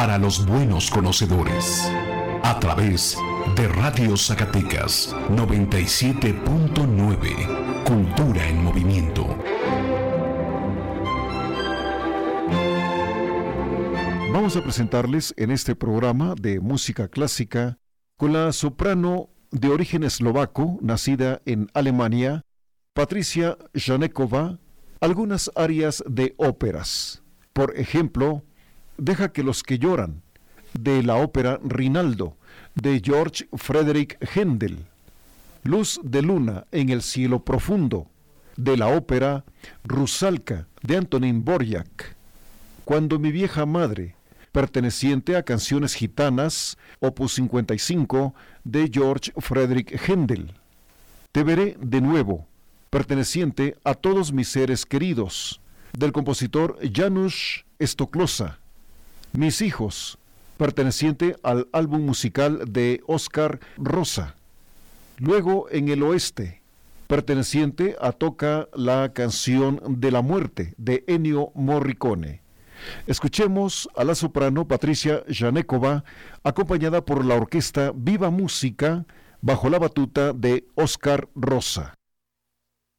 para los buenos conocedores. A través de Radio Zacatecas 97.9. Cultura en movimiento. Vamos a presentarles en este programa de música clásica con la soprano de origen eslovaco, nacida en Alemania, Patricia Janekova, algunas arias de óperas. Por ejemplo, Deja que los que lloran, de la ópera Rinaldo, de Georg Friedrich Händel. Luz de luna en el cielo profundo, de la ópera Rusalka, de Antonín Dvořák. Cuando mi vieja madre, perteneciente a Canciones Gitanas, opus 55, de Georg Friedrich Händel. Te veré de nuevo, perteneciente a Todos mis seres queridos, del compositor Janusz Stoklosa. Mis hijos, perteneciente al álbum musical de Óscar Rosa. Luego en el oeste, perteneciente a Toca la canción de la muerte, de Ennio Morricone. Escuchemos a la soprano Patricia Janekova, acompañada por la orquesta Viva Música, bajo la batuta de Óscar Rosa.